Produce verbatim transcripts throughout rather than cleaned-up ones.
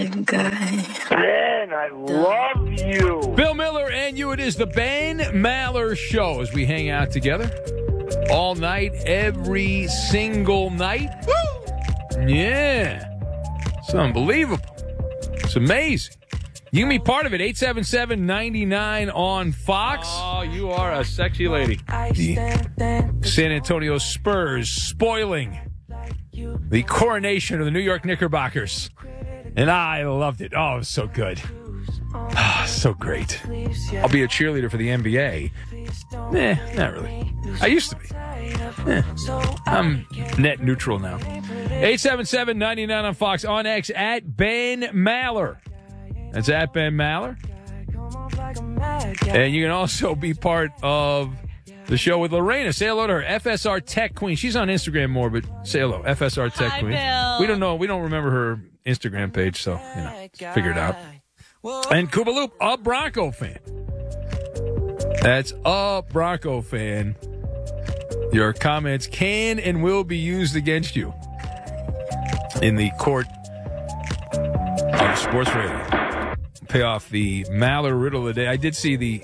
Ben, I love you. Bill Miller and you. It is the Ben Maller Show as we hang out together all night, every single night. Woo! Yeah. It's unbelievable. It's amazing. You can be part of it. eight seven seven, nine nine on Fox. Oh, you are a sexy lady. The San Antonio Spurs spoiling the coronation of the New York Knickerbockers. And I loved it. Oh, it was so good. Oh, so great. I'll be a cheerleader for the N B A. Eh, not really. I used to be. Eh, I'm net neutral now. eight seven seven, nine nine on Fox. On X at Ben Maller. That's at Ben Maller. And you can also be part of the show with Lorena. Say hello to her, F S R Tech Queen. She's on Instagram more, but say hello, F S R Tech Hi, Queen. Bill. We don't know. We don't remember her Instagram page, so, you know, figure it out. And Cuba Loop, a Bronco fan. That's a Bronco fan. Your comments can and will be used against you in the court of sports radio. Pay off the Maller riddle of the day. I did see the,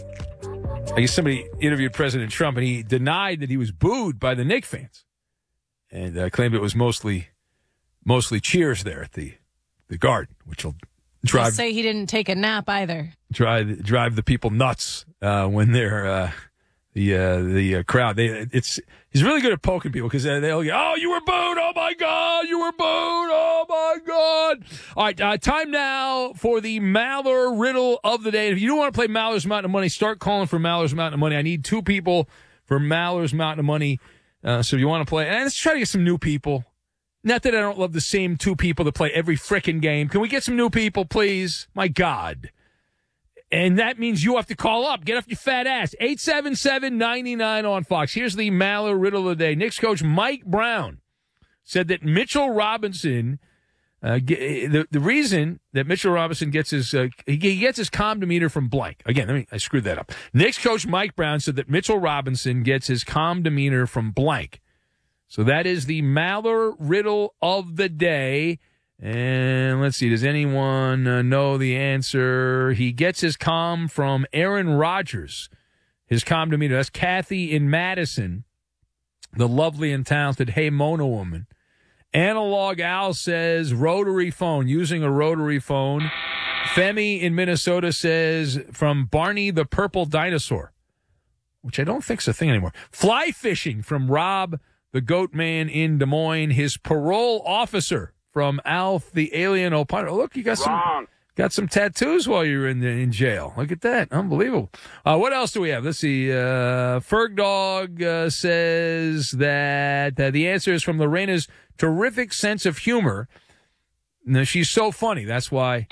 I guess somebody interviewed President Trump, and he denied that he was booed by the Knicks fans, and uh, claimed it was mostly, mostly cheers there at the, the Garden, which will drive. I'll say he didn't take a nap either. Drive drive the people nuts uh, when they're uh, the uh, the uh, crowd. They it's he's really good at poking people because they'll go, "Oh, you were booed! Oh my God, you were booed! Oh my God!" All right, uh, time now for the Maller riddle of the day. If you don't want to play Maller's Mountain of Money, start calling for Maller's Mountain of Money. I need two people for Maller's Mountain of Money. Uh, so if you want to play, and let's try to get some new people. Not that I don't love the same two people that play every frickin' game. Can we get some new people, please? My God. And that means you have to call up. Get off your fat ass. eight seven seven, nine nine on Fox. Here's the Maller riddle of the day. Knicks coach Mike Brown said that Mitchell Robinson, uh, the, the reason that Mitchell Robinson gets his, uh, he gets his comm demeanor from blank. Again, let me, I screwed that up. Knicks coach Mike Brown said that Mitchell Robinson gets his comm demeanor from blank. So that is the Maller riddle of the day. And let's see, does anyone uh, know the answer? He gets his comm from Aaron Rodgers. His comm demeanor. That's Kathy in Madison, the lovely and talented Hey Mona woman. Analog Al says rotary phone, using a rotary phone. Femi in Minnesota says from Barney the Purple Dinosaur, which I don't think's a thing anymore. Fly fishing from Rob the Goat Man in Des Moines. His parole officer from Alf the Alien Opiner. Oh, look, you got some Wrong. got some tattoos while you were in the, in jail. Look at that. Unbelievable. Uh, what else do we have? Let's see. Uh, Ferg Dog uh, says that uh, the answer is from Lorena's terrific sense of humor. Now, she's so funny. That's why.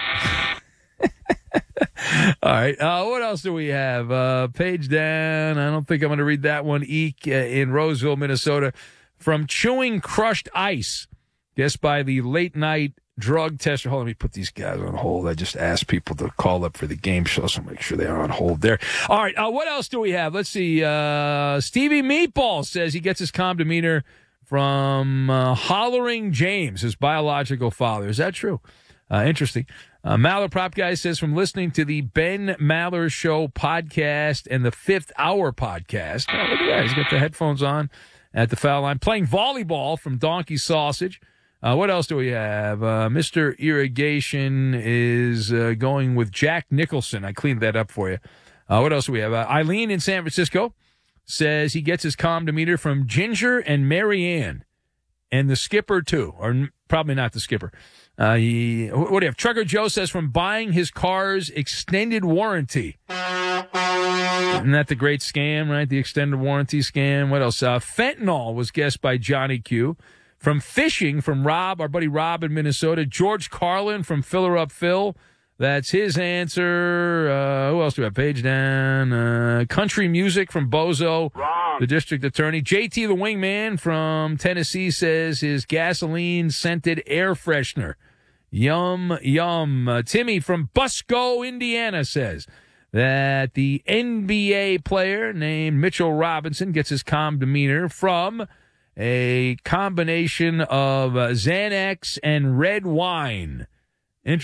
All right. Uh, what else do we have? Uh, page down. I don't think I'm going to read that one. Eek uh, in Roseville, Minnesota. From Chewing Crushed Ice. Guessed by the late night drug tester. Hold on, let me put these guys on hold. I just asked people to call up for the game show, so make sure they are on hold there. All right. Uh, what else do we have? Let's see. Uh, Stevie Meatball says he gets his calm demeanor from uh, Hollering James, his biological father. Is that true? Uh, interesting. Uh, Maller Prop Guy says from listening to the Ben Maller Show podcast and the Fifth Hour podcast. Oh, look at that. He's got the headphones on at the foul line. Playing volleyball from Donkey Sausage. Uh, what else do we have? Uh, Mister Irrigation is uh, going with Jack Nicholson. I cleaned that up for you. Uh, what else do we have? Uh, Eileen in San Francisco says he gets his calm demeanor from Ginger and Marianne. And the skipper, too. Or n- probably not the skipper. Uh, he, what do you have? Trucker Joe says from buying his car's extended warranty. Isn't that the great scam, right? The extended warranty scam. What else? Uh, fentanyl was guessed by Johnny Q. From fishing, from Rob, our buddy Rob in Minnesota. George Carlin from Filler Up Phil. That's his answer. Uh, who else do we have? Page down. Uh, country music from Bozo, Wrong. the district attorney. J T the Wingman from Tennessee says his gasoline-scented air freshener. Yum, yum. Uh, Timmy from Busco, Indiana says that the N B A player named Mitchell Robinson gets his calm demeanor from a combination of uh, Xanax and red wine.